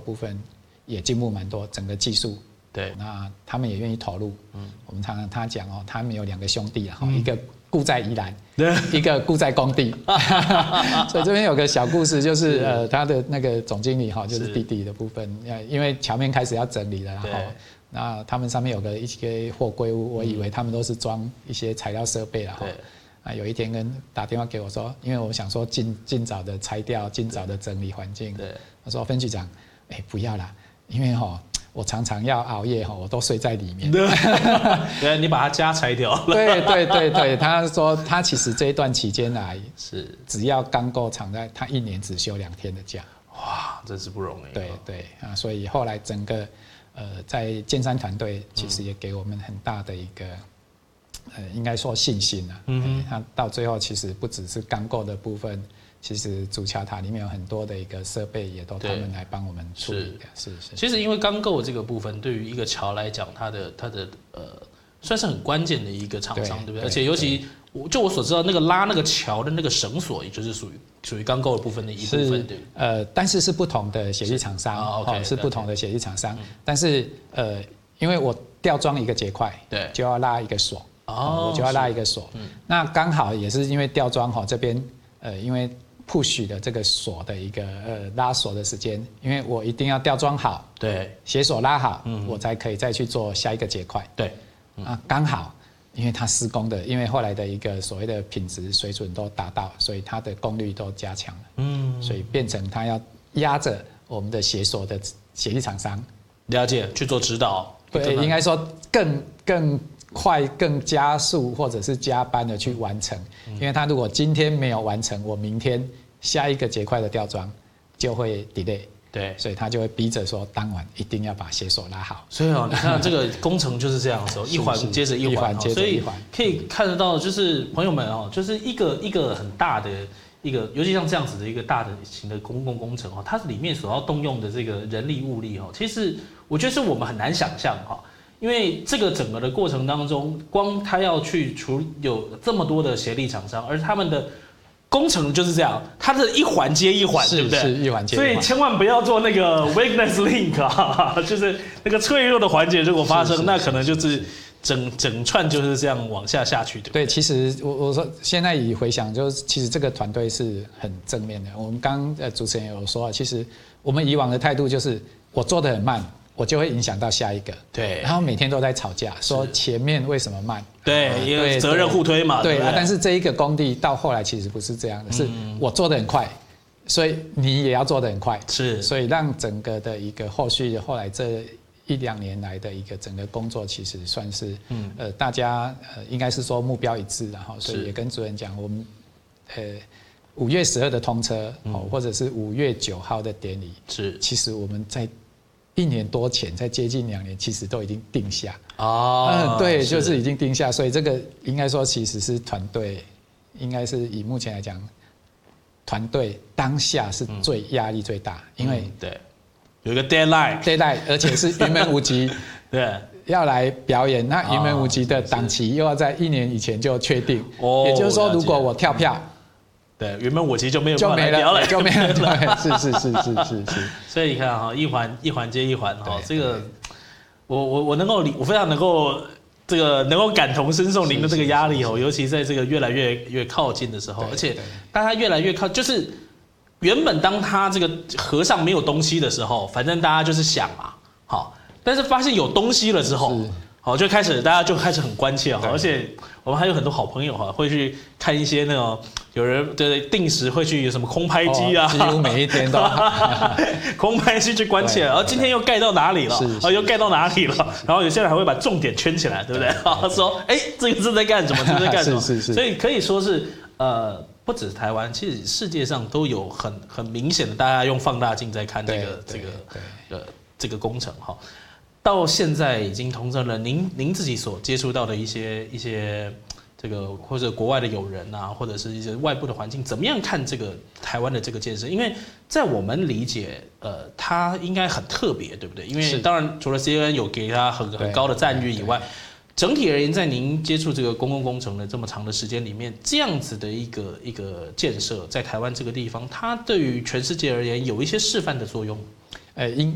部分也进步蛮多，整个技术。 对， 那他们也愿意投入。我们常常他讲哦，他们有2个兄弟啊，一个雇在宜兰，一个雇在工地。所以这边有个小故事，就是他的那个总经理哈，就是弟弟的部分，因为桥面开始要整理了，然后那他们上面有一些货柜屋，我以为他们都是装一些材料设备了哈。啊，有一天打电话给我说，因为我想说尽早的拆掉，尽早的整理环境。他说分局长，不要啦，因为我常常要熬夜我都睡在里面。 对，你把它家拆掉了。 对，他说他其实这一段期间来只要刚够厂在，他1年只休2天的假。 哇，真是不容易。 对啊，所以后来整个在建山团队其实也给我们很大的一个应该说信心啊。他到最后其实不只是钢构的部分。其实主桥塔里面有很多的一个设备，也都他们来帮我们处理的。是。 其实因为钢构这个部分，对于一个桥来讲，它的算是很关键的一个厂商，对不对？而且尤其就我所知道，那个拉那个桥的那个绳索，也就是属于钢构的部分的一部分，对。 但是是不同的协力厂商，是不同的协力厂商。但是因为我吊装一个结块，对，就要拉一个锁，我就要拉一个锁。那刚好也是因为吊装这边因为push 的这个锁的一个拉锁的时间，因为我一定要吊装好，对，鞋锁拉好，我才可以再去做下一个结块，对，刚好，因为它施工的，因为后来的一个所谓的品质水准都达到，所以它的功率都加强了，所以变成它要压着我们的鞋锁的协力厂商， 了解去做指导， 对，应该说更快、更加速或者是加班的去完成，因为他如果今天没有完成，我明天下一个结块的吊装就会 delay， 对，所以他就会逼着说当晚一定要把鞋锁拉好。 所以你看这个工程就是这样的时候，一环接着一环，所以可以看得到，就是朋友们就是一个很大的一个，尤其像这样子的一个大的型的公共工程它里面所要动用的这个人力物力其实我觉得是我们很难想象因为这个整个的过程当中，光他要去有这么多的协力厂商，而他们的工程就是这样，它的一环接一环，对不对？ 是一环接一环。 所以千万不要做那个 weakness link 就是那个脆弱的环节，如果发生，那可能就是整串就是这样往下去的。 对，其实我说现在以回想，就是其实这个团队是很正面的。我们刚主持人有说，其实我们以往的态度就是我做得很慢。我就会影响到下一个，对，然后每天都在吵架，说前面为什么慢， 对，因为责任互推嘛， 对啊。但是这一个工地到后来其实不是这样的，是我做得很快，所以你也要做得很快，是，所以让整个的一个后来这1-2年来的一个整个工作，其实算是大家应该是说目标一致，然后所以也跟主任讲，我们5月12的通车，或者是5月9号的典礼，是，其实我们在1年多前，在接近2年，其实都已经定下对，就是已经定下，所以这个应该说其实是团队，应该是以目前来讲，团队当下是最压力最大，因为对有一个 deadline， 而且是云门舞集，对，要来表演，那云门舞集的档期又要在1年以前就确定，也就是说，如果我跳票。 对，原本我其实就没有办法聊了， 就没了，是。 所以你看一环接一环这个我非常能够能够感同身受您的这个压力尤其在这个越来越靠近的时候，而且当它越来越靠，就是原本当它这个河上没有东西的时候，反正大家就是想嘛，但是发现有东西了之后。就大家就开始很关切而且我们还有很多好朋友会去看一些那种有人对定时会去有什么空拍机几乎每一天都空拍机去关切，然后今天又盖到哪里了，又盖到哪里了，然后有些人还会把重点圈起来，对不对？说这个是在干什么，这是在干什么？是，所以可以说是不止台湾，其实世界上都有很明显的，大家用放大镜在看这个工程到现在已经通车了，您自己所接触到的一些这个或者国外的友人或者是一些外部的环境，怎么样看这个台湾的这个建设？因为在我们理解，它应该很特别，对不对？因为当然除了 CNN 有给它很高的赞誉以外，整体而言，在您接触这个公共工程的这么长的时间里面，这样子的一个建设，在台湾这个地方，它对于全世界而言有一些示范的作用。